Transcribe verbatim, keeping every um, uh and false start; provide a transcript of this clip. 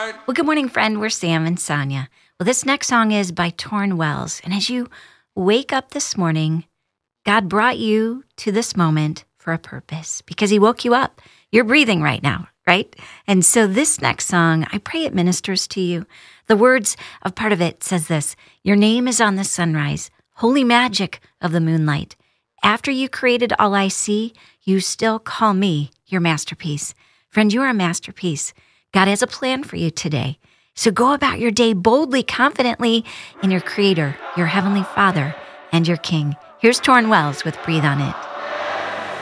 Well, good morning, friend. We're Sam and Sonia. Well, this next song is by Torn Wells. And as you wake up this morning, God brought you to this moment for a purpose because he woke you up. You're breathing right now, right? And so this next song, I pray it ministers to you. The words of part of it says this: your name is on the sunrise, holy magic of the moonlight. After you created all I see, you still call me your masterpiece. Friend, you are a masterpiece. God has a plan for you today. So go about your day boldly, confidently in your Creator, your Heavenly Father, and your King. Here's Torn Wells with Breathe on It.